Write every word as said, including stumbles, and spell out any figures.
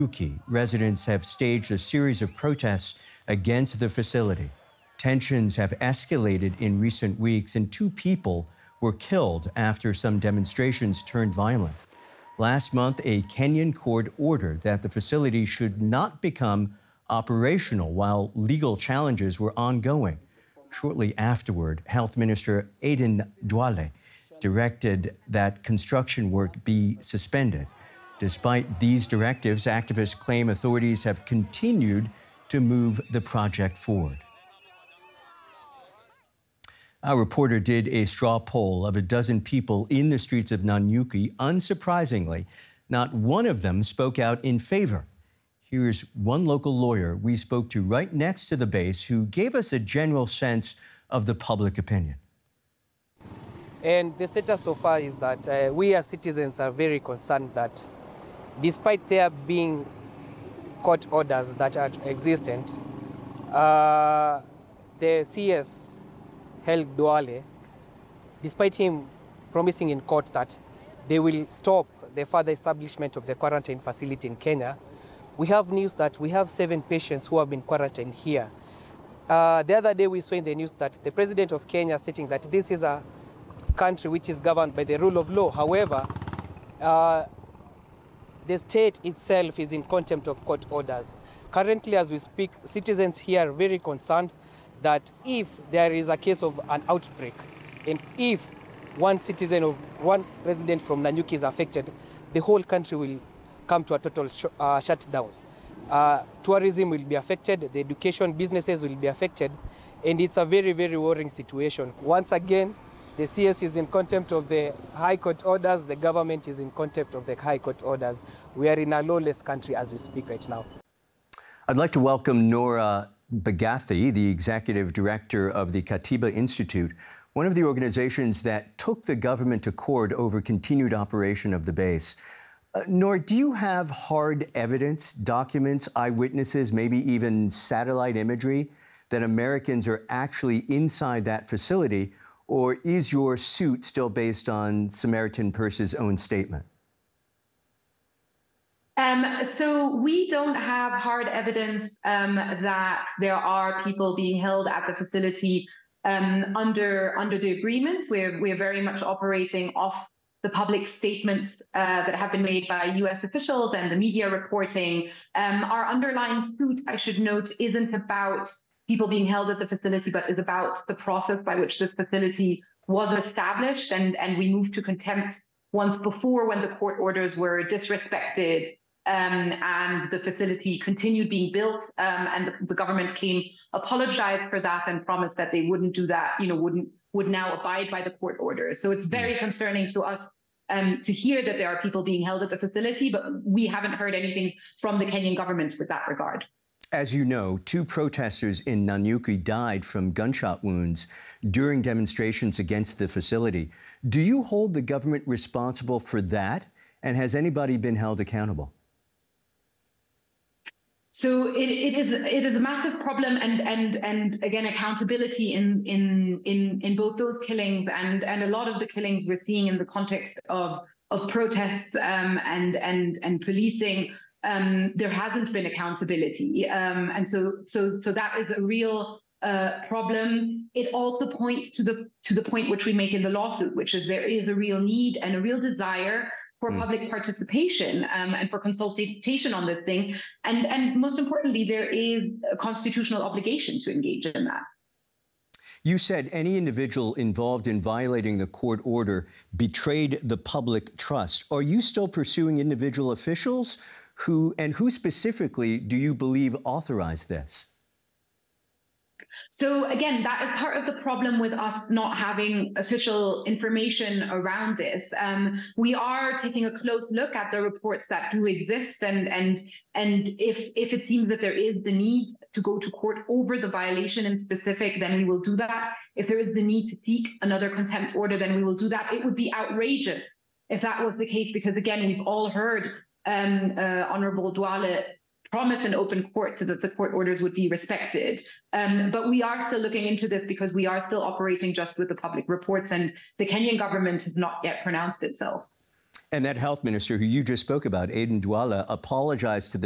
Nanyuki, residents have staged a series of protests against the facility. Tensions have escalated in recent weeks, and two people were killed after some demonstrations turned violent. Last month, a Kenyan court ordered that the facility should not become operational while legal challenges were ongoing. Shortly afterward, Health Minister Aden Duale directed that construction work be suspended. Despite these directives, activists claim authorities have continued to move the project forward. Our reporter did a straw poll of a dozen people in the streets of Nanyuki. Unsurprisingly, not one of them spoke out in favor. Here's one local lawyer we spoke to right next to the base who gave us a general sense of the public opinion. And the status so far is that uh, we as citizens are very concerned that despite there being court orders that are existent, uh, the C S held Duale, despite him promising in court that they will stop the further establishment of the quarantine facility in Kenya, we have news that we have seven patients who have been quarantined here. Uh, the other day we saw in the news that the president of Kenya stating that this is a country which is governed by the rule of law. However, uh, the state itself is in contempt of court orders. Currently, as we speak, citizens here are very concerned that if there is a case of an outbreak, and if one citizen of one resident from Nanyuki is affected, the whole country will come to a total sh uh, shutdown. Uh, tourism will be affected, the education businesses will be affected, and it's a very, very worrying situation. Once again, the C S is in contempt of the High Court orders, the government is in contempt of the High Court orders. We are in a lawless country as we speak right now. I'd like to welcome Nora Bagathi, the executive director of the Katiba Institute, one of the organizations that took the government to court over continued operation of the base. Uh, Nora, do you have hard evidence, documents, eyewitnesses, maybe even satellite imagery that Americans are actually inside that facility? Or is your suit still based on Samaritan Purse's own statement? Um, so we don't have hard evidence um, that there are people being held at the facility um, under under the agreement. We're we're very much operating off the public statements uh, that have been made by U S officials and the media reporting. Um, our underlying suit, I should note, isn't about people being held at the facility, but is about the process by which this facility was established, and, and we moved to contempt once before when the court orders were disrespected, um, and the facility continued being built, um, and the, the government came, apologized for that, and promised that they wouldn't do that, you know, wouldn't would now abide by the court orders. So it's very concerning to us um, to hear that there are people being held at the facility, but we haven't heard anything from the Kenyan government with that regard. As you know, two protesters in Nanyuki died from gunshot wounds during demonstrations against the facility. Do you hold the government responsible for that? And has anybody been held accountable? So it, it is it is a massive problem, and and and again, accountability in in in in both those killings and and a lot of the killings we're seeing in the context of of protests um, and and and policing. Um, there hasn't been accountability, um, and so so so that is a real uh, problem. It also points to the to the point which we make in the lawsuit, which is there is a real need and a real desire for mm. public participation um, and for consultation on this thing, and and most importantly, there is a constitutional obligation to engage in that. You said any individual involved in violating the court order betrayed the public trust. Are you still pursuing individual officials? Who and who specifically do you believe authorized this? So again, that is part of the problem with us not having official information around this. Um, we are taking a close look at the reports that do exist, and and and if if it seems that there is the need to go to court over the violation in specific, then we will do that. If there is the need to seek another contempt order, then we will do that. It would be outrageous if that was the case, because again, we've all heard Um, uh, Honorable Duale promise an open court so that the court orders would be respected. Um, but we are still looking into this because we are still operating just with the public reports, and the Kenyan government has not yet pronounced itself. And that health minister who you just spoke about, Aden Duale, apologized to the